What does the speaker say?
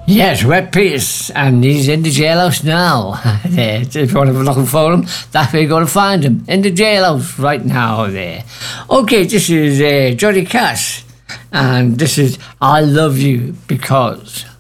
Yes, Red Peters, and he's in the jailhouse now. There, if you want to look for him, that's where you're going to find him, in the jailhouse right now there. Okay, this is Johnny Cash, and this is I Love You Because.